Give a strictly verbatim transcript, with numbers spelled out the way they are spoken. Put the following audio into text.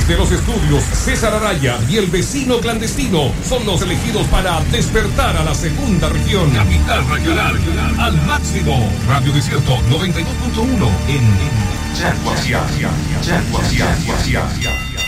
Desde los estudios, César Araya y el vecino clandestino son los elegidos para despertar a la segunda región. Capital Regional, al máximo. Radio Desierto noventa y dos punto uno en Yaguaciá. Yaguaciá.